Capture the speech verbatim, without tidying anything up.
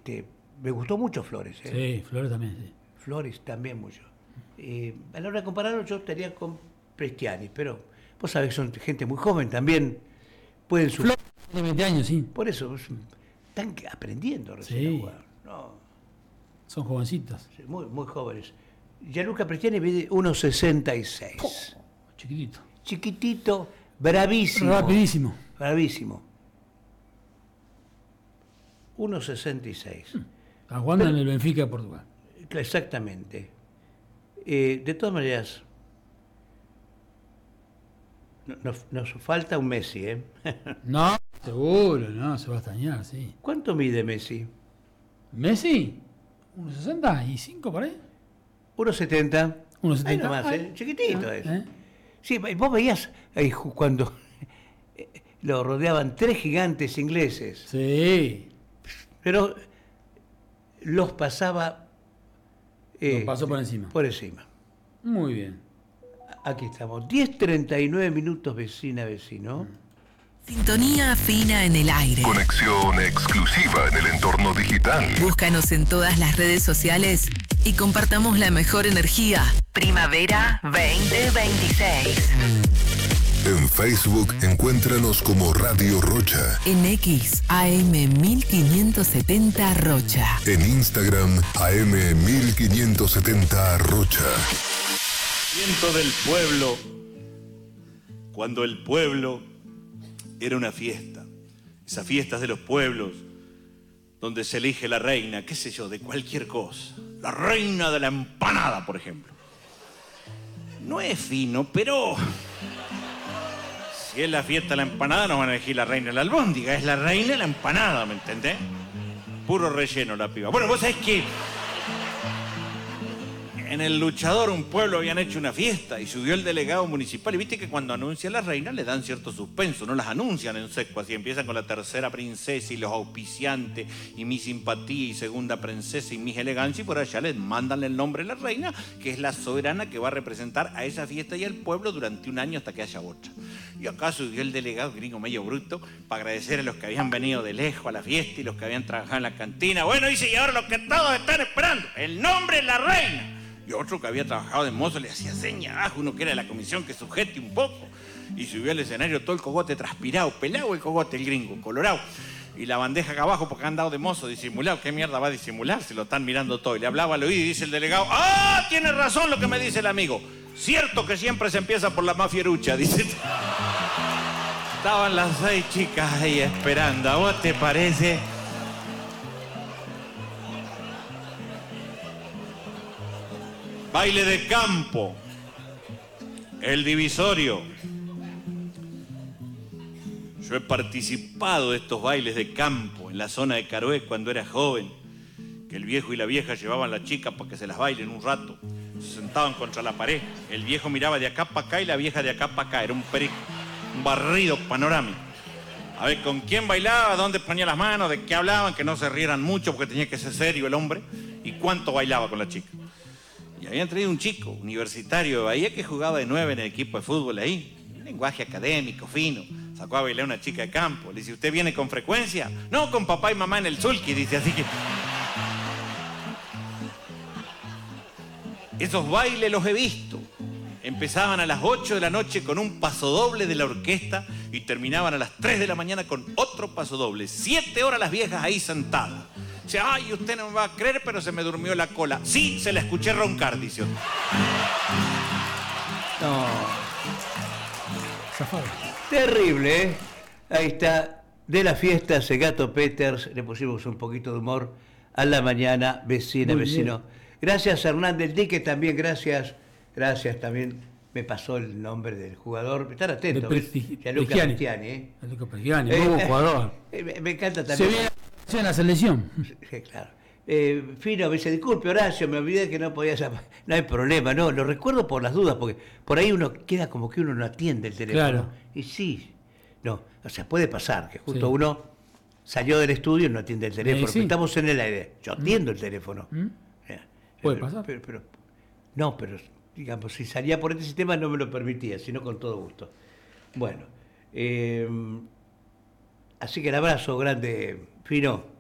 este, me gustó mucho Flores. ¿eh? Sí, Flores también, sí. Flores también mucho. Eh, a la hora de compararlo yo estaría con Prestiani, pero vos sabés que son gente muy joven también. Pueden su... Flores tiene veinte años, sí. Por eso, están aprendiendo recién Sí. a jugar. No, Son jovencitos. sí, muy, muy jóvenes. Gianluca Prestiani mide uno sesenta y seis. Oh, chiquitito. Chiquitito, bravísimo. Rapidísimo. Bravísimo. uno sesenta y seis. Está jugando Pero, en el Benfica de Portugal. Exactamente. Eh, de todas maneras, nos, nos falta un Messi, ¿eh? No, seguro, no, se va a extrañar, sí. ¿Cuánto mide Messi? ¿Messi? uno sesenta y cinco por ahí. uno setenta. uno setenta. Ahí nomás, ¿eh? Chiquitito ah, es. ¿eh? Sí, vos veías ahí cuando lo rodeaban tres gigantes ingleses. Sí. Pero los pasaba... Eh, los pasó por encima. Por encima. Muy bien. Aquí estamos. diez treinta y nueve minutos, vecina, vecino. Sintonía fina en el aire. Conexión exclusiva en el entorno digital. Búscanos en todas las redes sociales y compartamos la mejor energía. Primavera veinte veintiséis. En Facebook, encuéntranos como Radio Rocha. En X, A M mil quinientos setenta Rocha. En Instagram, A M mil quinientos setenta Rocha. Viento del pueblo. Cuando el pueblo era una fiesta. Esas fiestas de los pueblos, donde se elige la reina, qué sé yo, de cualquier cosa. La reina de la empanada, por ejemplo. No es fino, pero... si es la fiesta de la empanada, no van a elegir la reina de la albóndiga. Es la reina de la empanada, ¿me entendés? Puro relleno la piba. Bueno, vos sabés que en el Luchador, un pueblo, habían hecho una fiesta y subió el delegado municipal. Y viste que cuando anuncia a la reina le dan cierto suspenso, no las anuncian en seco, así empiezan con la tercera princesa y los auspiciantes y mi simpatía y segunda princesa y mis elegancia, y por allá les mandan el nombre de la reina, que es la soberana que va a representar a esa fiesta y al pueblo durante un año hasta que haya otra. Y acá subió el delegado, gringo medio bruto, para agradecer a los que habían venido de lejos a la fiesta y los que habían trabajado en la cantina. Bueno, dice, y ahora lo que todos están esperando, el nombre de la reina. Y otro que había trabajado de mozo le hacía señas, ah, uno que era de la comisión que sujete un poco. Y subió al escenario todo el cogote transpirado, pelado el cogote, el gringo, colorado. Y la bandeja acá abajo porque han dado de mozo disimulado. ¿Qué mierda va a disimular? Se lo están mirando todo. Y le hablaba al oído y dice el delegado, ¡ah, tiene razón lo que me dice el amigo! Cierto que siempre se empieza por la más fierucha, dice. Estaban las seis chicas ahí esperando, ¿a vos te parece? Baile de campo, el divisorio. Yo he participado de estos bailes de campo en la zona de Caroé cuando era joven, que el viejo y la vieja llevaban a la chica para que se las bailen un rato. Se sentaban contra la pared, el viejo miraba de acá para acá y la vieja de acá para acá, era un perico, un barrido panorámico. A ver, ¿con quién bailaba? ¿Dónde ponía las manos? ¿De qué hablaban? Que no se rieran mucho porque tenía que ser serio el hombre. ¿Y cuánto bailaba con la chica? Y habían traído un chico universitario de Bahía que jugaba de nueve en el equipo de fútbol ahí. Un lenguaje académico, fino. Sacó a bailar una chica de campo. Le dice, ¿usted viene con frecuencia? No, con papá y mamá en el sulky, dice, así que... Esos bailes los he visto. Empezaban a las ocho de la noche con un pasodoble de la orquesta y terminaban a las tres de la mañana con otro pasodoble. Siete horas las viejas ahí sentadas. Dice, ay, usted no me va a creer, pero se me durmió la cola. Sí, se la escuché roncar, dice. No. Zafado. Terrible, ¿eh? Ahí está. De la fiesta, Segato Peters. Le pusimos un poquito de humor a la mañana, vecina, Muy vecino. bien. Gracias, Hernández Dique, también gracias. Gracias, también me pasó el nombre del jugador. Estar atento, De ¿ves? Presti- Gianluca Prestiani. Prestiani, ¿eh? Gianluca Prestiani, Eh, muy buen eh, jugador. eh, me, me encanta Se también. viene en la selección. Sí, claro. Eh, Fino me dice, disculpe Horacio, me olvidé que no podía llamar. No hay problema, no, lo recuerdo por las dudas, porque por ahí uno queda como que uno no atiende el teléfono. Claro. Y sí, no, o sea, puede pasar que justo Sí. uno salió del estudio y no atiende el teléfono. sí. Pero estamos en el aire, yo atiendo el teléfono. ¿Mm? Eh, Puede eh, pasar. Pero, pero- no, pero digamos, si salía por este sistema no me lo permitía, sino con todo gusto. Bueno, eh, así que el abrazo grande, Fino.